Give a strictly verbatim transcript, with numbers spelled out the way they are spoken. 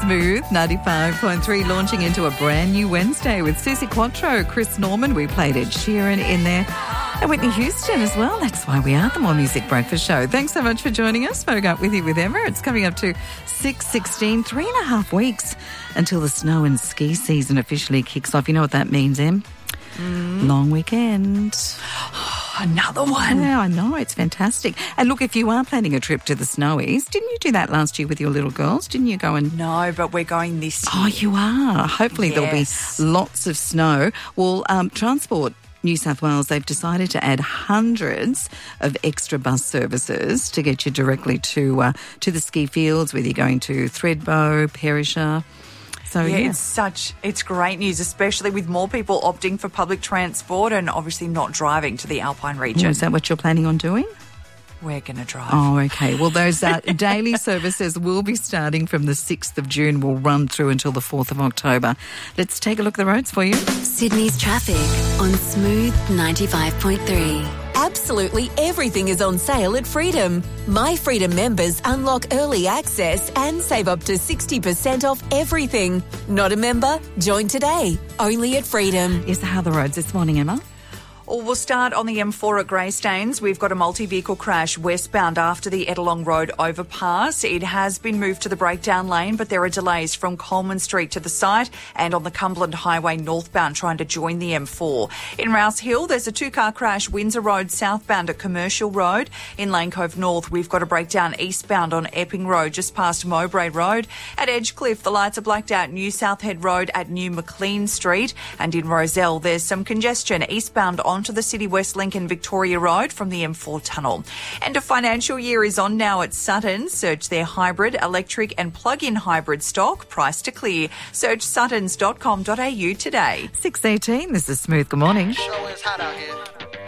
Smooth ninety-five point three, launching into a brand new Wednesday with Susie Quattro, Chris Norman. We played Ed Sheeran in there. And Whitney Houston as well. That's why we are the More Music Breakfast Show. Thanks so much for joining us. Woke Up With You with Emma. It's coming up to six sixteen, three and a half weeks until the snow and ski season officially kicks off. You know what that means, Em? Mm. Long weekend. Another one. Yeah, I know. It's fantastic. And look, if you are planning a trip to the Snowies, didn't you do that last year with your little girls? Didn't you go and... No, but we're going this year. Oh, you are. Hopefully yes. there'll be lots of snow. Well, um, Transport New South Wales, they've decided to add hundreds of extra bus services to get you directly to uh, to the ski fields, whether you're going to Thredbo, Perisher. So, yeah, yeah, it's such, it's great news, especially with more people opting for public transport and obviously not driving to the Alpine region. Oh, is that what you're planning on doing? We're going to drive. Oh, okay. Well, those uh, daily services will be starting from the sixth of June, will run through until the fourth of October. Let's take a look at the roads for you. Sydney's traffic on Smooth ninety-five point three. Absolutely everything is on sale at Freedom. My Freedom members unlock early access and save up to sixty percent off everything. Not a member? Join today. Only at Freedom. Yes, how are the roads this morning, Emma? Well, we'll start on the M four at Greystanes. We've got a multi-vehicle crash westbound after the Ettalong Road overpass. It has been moved to the breakdown lane, but there are delays from Coleman Street to the site and on the Cumberland Highway northbound trying to join the M four. In Rouse Hill, there's a two-car crash Windsor Road southbound at Commercial Road. In Lane Cove North, we've got a breakdown eastbound on Epping Road just past Mowbray Road. At Edgecliff, the lights are blacked out New South Head Road at New Maclean Street. And in Rozelle, there's some congestion eastbound on onto the City West Link and Victoria Road from the M four tunnel. End of financial year is on now at Sutton. Search their hybrid, electric and plug-in hybrid stock, price to clear. Search suttons dot com dot a u today. six eighteen, this is Smooth. Good morning. Sure is hot out here.